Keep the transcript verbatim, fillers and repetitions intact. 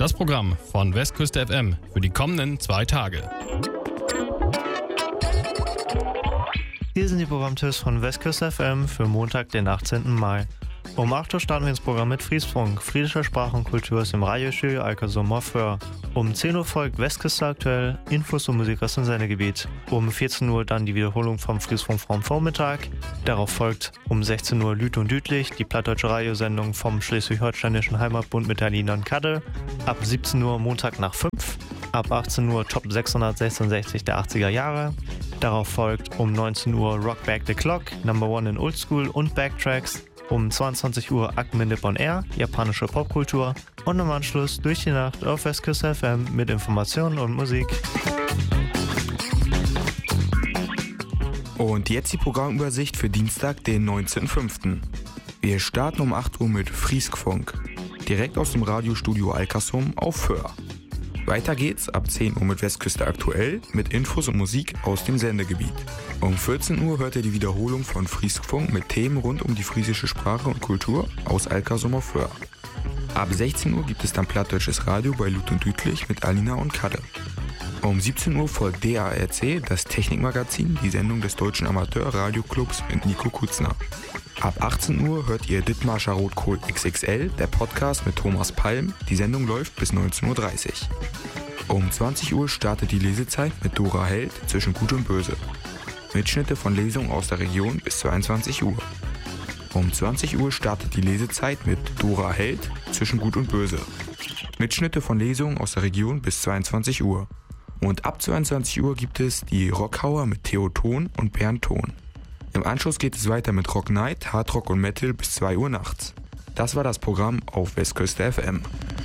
Das Programm von Westküste F M für die kommenden zwei Tage. Hier sind die Programmtipps von Westküste F M für Montag, den achtzehnten Mai. Um acht Uhr starten wir ins Programm mit Friesfunk, friesischer Sprache und Kultur aus dem Radiostudio Alkersum Föhr. Um zehn Uhr folgt Westküste aktuell, Infos und Musik aus dem Sendegebiet. Um vierzehn Uhr dann die Wiederholung vom Friesfunk vom Vormittag. Darauf folgt um sechzehn Uhr Lüt und Dütlich, die plattdeutsche Radiosendung vom Schleswig-Holsteinischen Heimatbund mit Alina und Kadde. Ab siebzehn Uhr Montag nach fünf. Ab achtzehn Uhr Top sechshundertsechsundsechzig der achtziger Jahre. Darauf folgt um neunzehn Uhr Rock Back the Clock, Number One in Old School und Backtracks. Um zweiundzwanzig Uhr Akminde on Air, japanische Popkultur und im Anschluss durch die Nacht auf Westküste F M mit Informationen und Musik. Und jetzt die Programmübersicht für Dienstag, den neunzehnten fünften Wir starten um acht Uhr mit Friesfunk, direkt aus dem Radiostudio Alkersum auf Föhr. Weiter geht's ab zehn Uhr mit Westküste aktuell mit Infos und Musik aus dem Sendegebiet. Um vierzehn Uhr hört ihr die Wiederholung von Friesfunk mit Themen rund um die friesische Sprache und Kultur aus Alkersum Föhr. Ab sechzehn Uhr gibt es dann plattdeutsches Radio bei Lüt und Dütlich mit Alina und Kadde. Um siebzehn Uhr folgt D A R C, das Technikmagazin, die Sendung des Deutschen Amateur-Radioclubs mit Nico Kutzner. Ab achtzehn Uhr hört ihr Dithmarscher Rotkohl X X L, der Podcast mit Thomas Palm. Die Sendung läuft bis neunzehn Uhr dreißig. Um zwanzig Uhr startet die Lesezeit mit Dora Held zwischen Gut und Böse. Mitschnitte von Lesungen aus der Region bis zweiundzwanzig Uhr. Um zwanzig Uhr startet die Lesezeit mit Dora Held zwischen Gut und Böse. Mitschnitte von Lesungen aus der Region bis zweiundzwanzig Uhr. Und ab zweiundzwanzig Uhr gibt es die Rockhauer mit Theo Ton und Bernd Ton. Im Anschluss geht es weiter mit Rock Night, Hardrock und Metal bis zwei Uhr nachts. Das war das Programm auf Westküste F M.